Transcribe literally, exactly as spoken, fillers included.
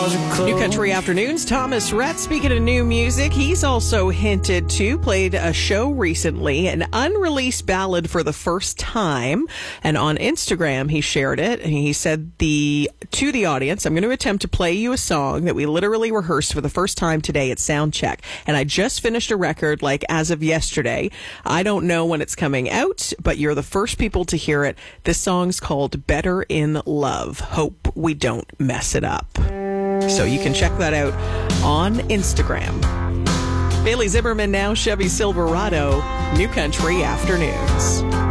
New Country Afternoons, Thomas Rhett. Speaking of new music, he's also hinted to, played a show recently, an unreleased ballad for the first time. And on Instagram, he shared it. And he said the to the audience, I'm going to attempt to play you a song that we literally rehearsed for the first time today at Soundcheck. And I just finished a record, like, as of yesterday. I don't know when it's coming out, but you're the first people to hear it. This song's called Better in Love. Hope we don't mess it up. So you can check that out on Instagram. Bailey Zimmerman now, Chevy Silverado, New Country Afternoons.